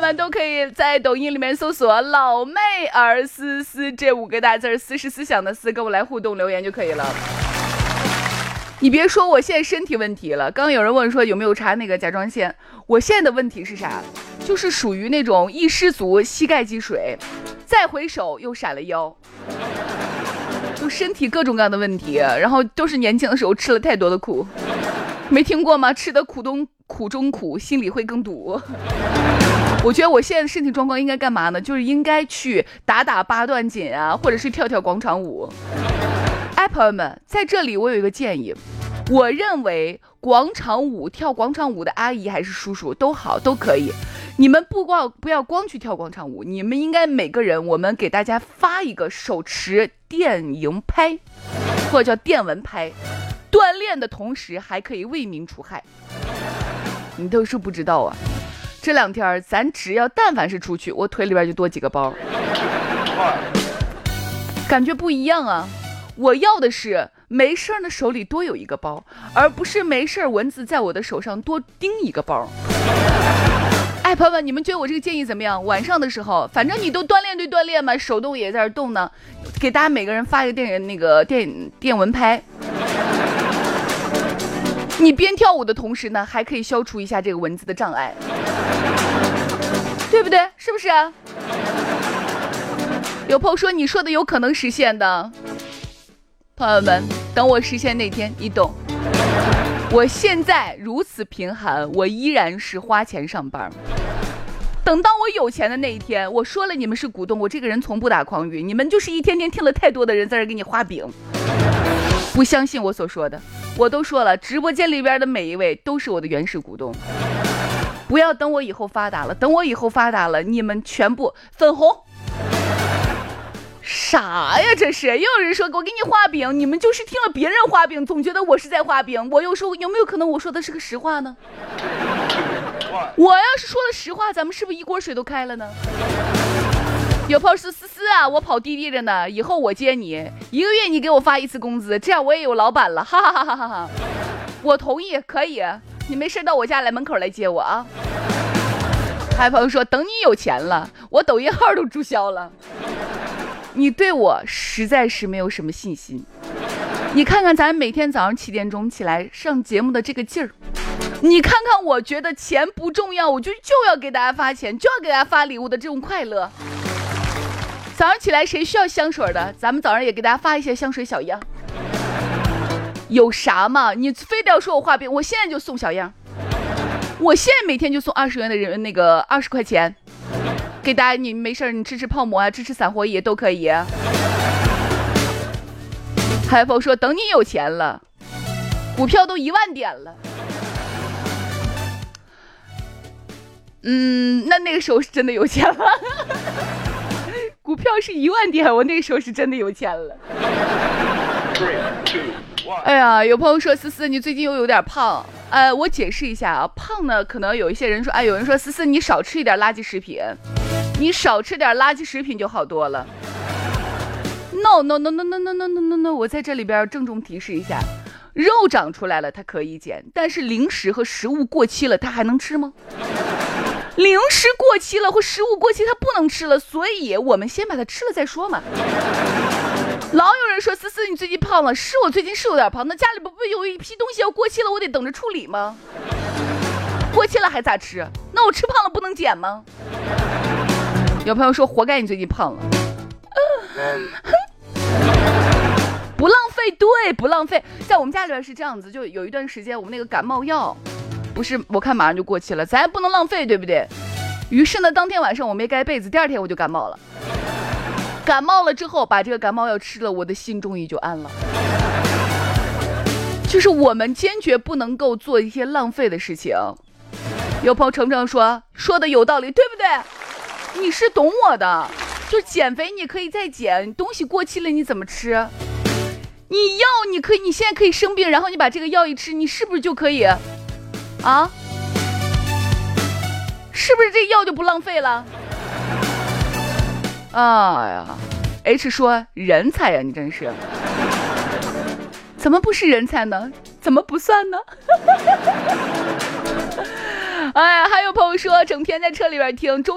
们都可以在抖音里面搜索老妹儿思思这5个大字，思是思想的思，跟我来互动留言就可以了。你别说我现在身体问题了，刚刚有人问说有没有插那个甲状腺，我现在的问题是啥？就是属于那种一失足膝盖积水，再回首又闪了腰，就身体各种各样的问题，然后都是年轻的时候吃了太多的苦，没听过吗？吃的苦中苦，心里会更堵。我觉得我现在的身体状况应该干嘛呢？就是应该去打8段锦啊，或者是跳广场舞。朋友们，在这里我有一个建议，我认为跳广场舞的阿姨还是叔叔都好，都可以。你们不要光去跳广场舞，你们应该每个人我们给大家发一个手持电蝇拍，或者叫电蚊拍，锻炼的同时还可以为民除害。你都是不知道啊，这2天咱只要但凡是出去，我腿里边就多几个包，感觉不一样啊。我要的是没事呢手里多有一个包，而不是没事蚊子在我的手上多叮一个包。朋友们，你们觉得我这个建议怎么样？晚上的时候，反正你都锻炼对锻炼嘛，手动也在这动呢，给大家每个人发一个电蚊拍。你边跳舞的同时呢，还可以消除一下这个蚊子的障碍，对不对？是不是啊？有朋友说你说的有可能实现的。朋友们，等我实现那天你懂。我现在如此贫寒，我依然是花钱上班。等到我有钱的那一天，我说了你们是股东，我这个人从不打诳语，你们就是一天天听了太多的人在这给你画饼，不相信我所说的。我都说了，直播间里边的每一位都是我的原始股东。不要等我以后发达了，等我以后发达了，你们全部粉红。啥呀这是？又有人说我给你画饼，你们就是听了别人画饼总觉得我是在画饼。我又说有没有可能我说的是个实话呢？我要是说了实话，咱们是不是一锅水都开了呢？有朋友说思思啊，我跑滴滴着呢，以后我接你，1个月你给我发1次工资，这样我也有老板了，哈哈哈哈哈哈！我同意，可以，你没事到我家来门口来接我啊。还有朋友说等你有钱了，我抖音号都注销了。你对我实在是没有什么信心。你看看咱每天早上7点钟起来上节目的这个劲儿，你看看我觉得钱不重要，我就要给大家发钱，就要给大家发礼物的这种快乐。早上起来谁需要香水的，咱们早上也给大家发一些香水小样。有啥嘛？你非得要说我画饼，我现在就送小样。我现在每天就送20元的人那个20块钱。给大家，你没事你吃泡馍啊，吃散伙也都可以。海峰说等你有钱了，股票都1万点了。那个时候是真的有钱了。股票是1万点，我那个时候是真的有钱了。哎呀，有朋友说思思你最近又有点胖，我解释一下啊，胖呢可能有一些人说，有人说思思你少吃一点垃圾食品，你少吃点垃圾食品就好多了。No， 我在这里边郑重提示一下，肉长出来了它可以减，但是零食和食物过期了它还能吃吗？零食过期了或食物过期它不能吃了，所以我们先把它吃了再说嘛。老有人说思思你最近胖了，是我最近是有点胖，那家里不有一批东西要过期了，我得等着处理吗？过期了还咋吃？那我吃胖了不能减吗？有朋友说活该你最近胖了。不浪费，对，不浪费。在我们家里边是这样子，就有一段时间我们那个感冒药不是我看马上就过期了，咱也不能浪费，对不对？于是呢当天晚上我没盖被子，第2天我就感冒了。感冒了之后把这个感冒药吃了，我的心终于就安了。就是我们坚决不能够做一些浪费的事情。有朋友程程说的有道理，对不对？你是懂我的，就减肥你可以再减，东西过期了你怎么吃？你现在可以生病，然后你把这个药一吃，你是不是就可以啊？是不是这药就不浪费了？哎呀 H 说人才呀，你真是怎么不是人才呢？怎么不算呢？哎呀，还有朋友说整天在车里边听